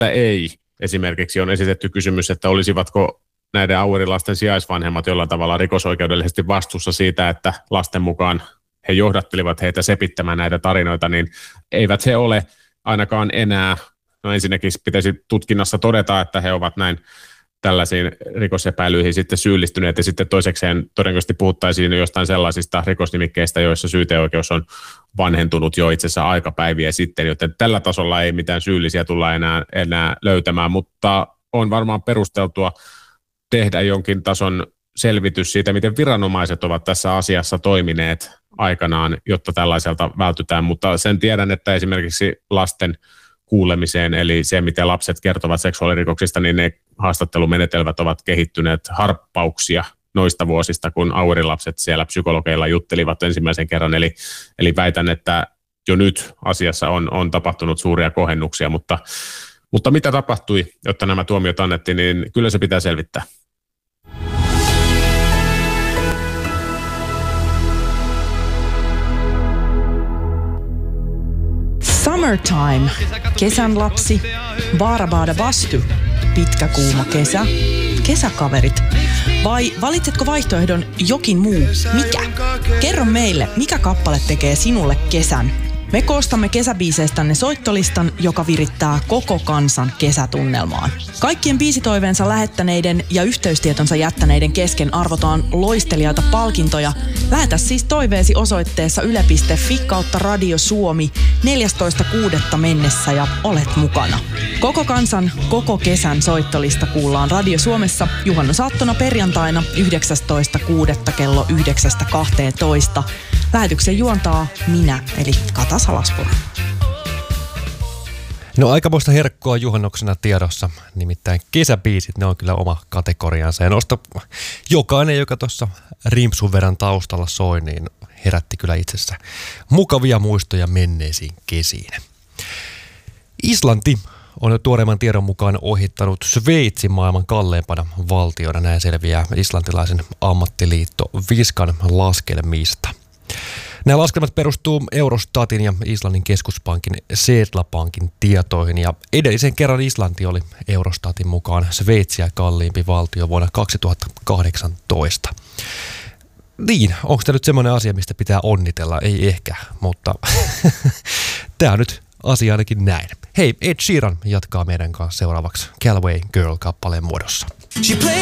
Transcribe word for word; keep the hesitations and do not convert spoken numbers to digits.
ei. Esimerkiksi on esitetty kysymys, että olisivatko näiden Auerin-lasten sijaisvanhemmat jollain tavalla rikosoikeudellisesti vastuussa siitä, että lasten mukaan he johdattelivat heitä sepittämään näitä tarinoita, niin eivät he ole ainakaan enää. No ensinnäkin pitäisi tutkinnassa todeta, että he ovat näin tällaisiin rikosepäilyihin sitten syyllistyneet, ja sitten toisekseen todennäköisesti puhuttaisiin jostain sellaisista rikosnimikkeistä, joissa syyteoikeus on vanhentunut jo itse asiassa aikapäiviä sitten, joten tällä tasolla ei mitään syyllisiä tulla enää, enää löytämään, mutta on varmaan perusteltua tehdä jonkin tason selvitys siitä, miten viranomaiset ovat tässä asiassa toimineet aikanaan, jotta tällaiselta vältytään, mutta sen tiedän, että esimerkiksi lasten kuulemiseen, eli se, miten lapset kertovat seksuaalirikoksista, niin ne haastattelumenetelmät ovat kehittyneet harppauksia noista vuosista, kun Auerin lapset siellä psykologeilla juttelivat ensimmäisen kerran, eli, eli väitän, että jo nyt asiassa on, on tapahtunut suuria kohennuksia, mutta, mutta mitä tapahtui, jotta nämä tuomiot annettiin, niin kyllä se pitää selvittää. Summertime, kesän lapsi, baarabaada vastu, pitkä kuuma kesä, kesäkaverit. Vai valitsetko vaihtoehdon jokin muu? Mikä? Kerro meille, mikä kappale tekee sinulle kesän. Me koostamme kesäbiiseistänne soittolistan, joka virittää koko kansan kesätunnelmaan. Kaikkien biisitoiveensa lähettäneiden ja yhteystietonsa jättäneiden kesken arvotaan loistelijaita palkintoja. Lähetä siis toiveesi osoitteessa yle piste fi kautta Radio Suomi neljästoista kuudetta mennessä ja olet mukana. Koko kansan, koko kesän soittolista kuullaan Radio Suomessa juhannusaattona perjantaina yhdeksästoista kuudetta kello yhdeksästä kahteentoista. Lähetyksen juontaa minä, eli Kata Salaspuro. No aikamoista herkkoa juhannuksena tiedossa, nimittäin kesäbiisit, ne on kyllä oma kategoriansa. Ja noista jokainen, joka tuossa rimpsun verran taustalla soi, niin herätti kyllä itsessä mukavia muistoja menneisiin kesiin. Islanti on jo tuoreimman tiedon mukaan ohittanut Sveitsin maailman kalleimpana valtiona, näin selviää islantilaisen ammattiliitto Viskan laskelmista. Nämä laskelmat perustuu Eurostatin ja Islannin keskuspankin Seedlapankin tietoihin, ja edellisen kerran Islanti oli Eurostatin mukaan Sveitsiä kalliimpi valtio vuonna kaksituhattakahdeksantoista. Niin, onko tämä nyt semmoinen asia, mistä pitää onnitella? Ei ehkä, mutta tämä on nyt asia ainakin näin. Hei, Ed Sheeran jatkaa meidän kanssa seuraavaksi Galway Girl-kappaleen muodossa.